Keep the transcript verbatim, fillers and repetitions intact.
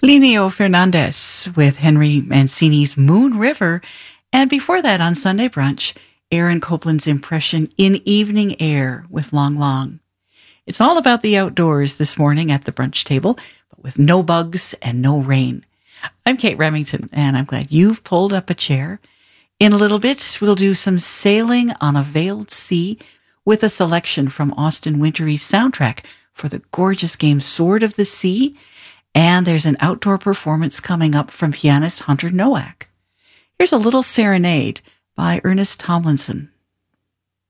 Linio Fernandez with Henry Mancini's Moon River. And before that, on Sunday Brunch, Aaron Copland's impression In Evening Air with Long Long. It's all about the outdoors this morning at the brunch table, but with no bugs and no rain. I'm Kate Remington, and I'm glad you've pulled up a chair. In a little bit, we'll do some sailing on a veiled sea with a selection from Austin Wintory's soundtrack for the gorgeous game Sword of the Sea. And there's an outdoor performance coming up from pianist Hunter Nowak. Here's a little serenade by Ernest Tomlinson.